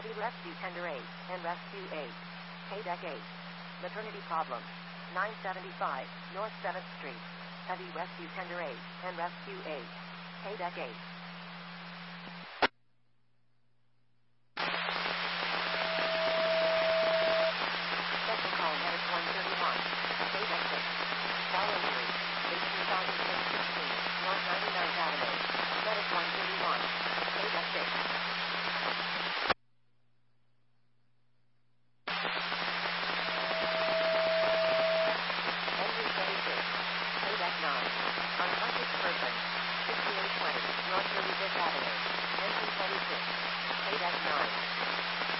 Heavy Rescue Tender 8 and Rescue 8. Paydeck 8. Maternity problem. 975 North 7th Street. Heavy Rescue Tender 8 and Rescue 8. Paydeck 8.